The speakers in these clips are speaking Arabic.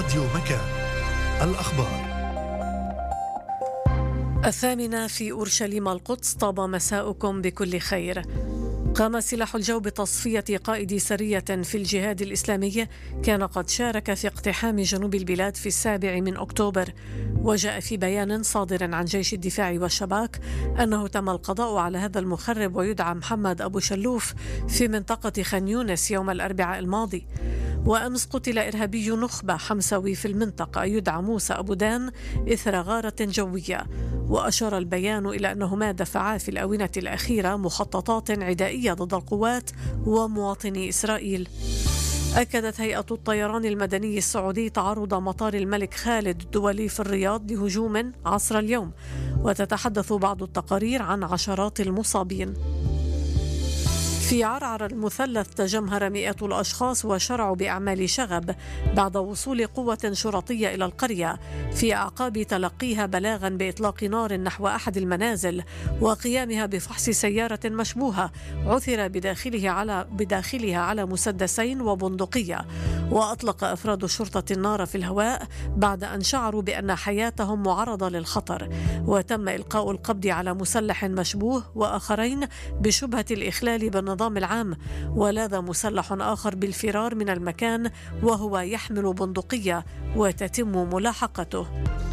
راديو مكان. الأخبار 8:00 في أورشليم القدس. طاب مساؤكم بكل خير. قام سلاح الجو بتصفية قائد سرية في الجهاد الإسلامي كان قد شارك في اقتحام جنوب البلاد في 7 أكتوبر. وجاء في بيان صادر عن جيش الدفاع والشباك أنه تم القضاء على هذا المخرب ويدعى محمد أبو شلوف في منطقة خان يونس يوم الأربعاء الماضي. وأمس قتل إرهابي نخبة حمسوي في المنطقة يدعى موسى أبو دان إثر غارة جوية. وأشار البيان إلى أنهما دفعا في الآونة الأخيرة مخططات عدائية ضد القوات ومواطني إسرائيل. أكدت هيئة الطيران المدني السعودي تعرض مطار الملك خالد الدولي في الرياض لهجوم عصر اليوم، وتتحدث بعض التقارير عن عشرات المصابين. في عرعر المثلث تجمهر مئات الأشخاص وشرعوا بأعمال شغب بعد وصول قوة شرطية إلى القرية في أعقاب تلقيها بلاغا بإطلاق نار نحو أحد المنازل وقيامها بفحص سيارة مشبوهة عثر بداخلها على مسدسين وبندقية. وأطلق أفراد الشرطة النار في الهواء بعد أن شعروا بأن حياتهم معرضة للخطر. وتم إلقاء القبض على مسلح مشبوه وآخرين بشبهة الإخلال بالنظام العام. ولاذ مسلح آخر بالفرار من المكان وهو يحمل بندقية وتتم ملاحقته.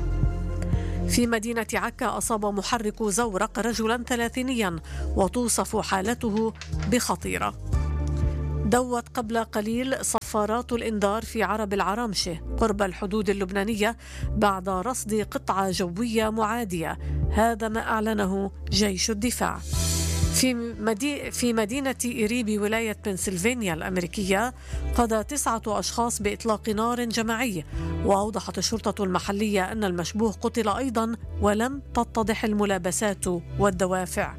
في مدينة عكا أصاب محرك زورق رجلا 30 وتوصف حالته بخطيرة. دوت قبل قليل صفارات الإنذار في عرب العرامشة قرب الحدود اللبنانية بعد رصد قطعة جوية معادية. هذا ما أعلنه جيش الدفاع. في مدينة إيري ولاية بنسلفانيا الأمريكية قضى 9 أشخاص بإطلاق نار جماعي. وأوضحت الشرطة المحلية أن المشبوه قتل أيضا ولم تتضح الملابسات والدوافع.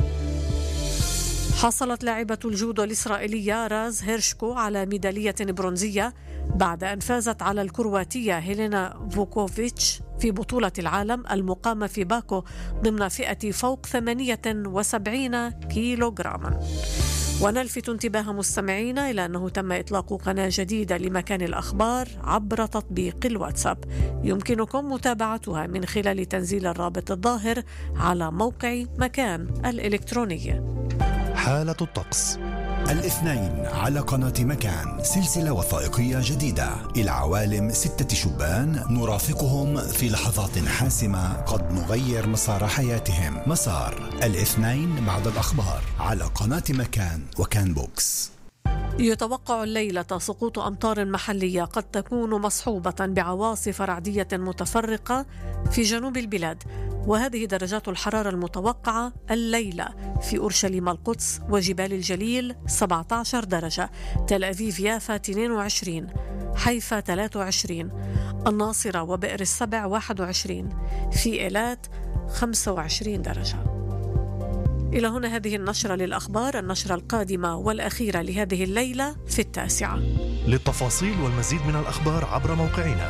حصلت لاعبة الجودو الإسرائيلية راز هيرشكو على ميدالية برونزية بعد أن فازت على الكرواتية هيلينا فوكوفيتش في بطولة العالم المقامة في باكو ضمن فئة فوق 78 كيلوغراما. ونلفت انتباه مستمعينا إلى أنه تم إطلاق قناة جديدة لمكان الأخبار عبر تطبيق الواتساب. يمكنكم متابعتها من خلال تنزيل الرابط الظاهر على موقع مكان الإلكتروني. حالة الطقس. الاثنين على قناة مكان سلسلة وثائقية جديدة إلى عوالم 6 شبان نرافقهم في لحظات حاسمة قد نغير مسار حياتهم. مسار الاثنين بعد الأخبار على قناة مكان وكان بوكس. يتوقع الليلة سقوط أمطار محلية قد تكون مصحوبة بعواصف رعدية متفرقة في جنوب البلاد. وهذه درجات الحرارة المتوقعة الليلة في أورشليم القدس وجبال الجليل 17 درجة، تل أبيب يافا 22، حيفا 23، الناصرة وبئر السبع 21، في إيلات 25 درجة. إلى هنا هذه النشرة للأخبار، النشرة القادمة والأخيرة لهذه الليلة في 9. للتفاصيل والمزيد من الأخبار عبر موقعنا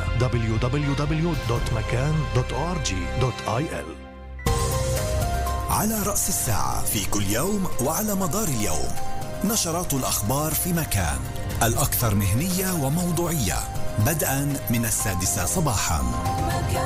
www.makan.org.il. على رأس الساعة في كل يوم وعلى مدار اليوم نشرات الأخبار في مكان، الأكثر مهنية وموضوعية، بدءا من 6 صباحا.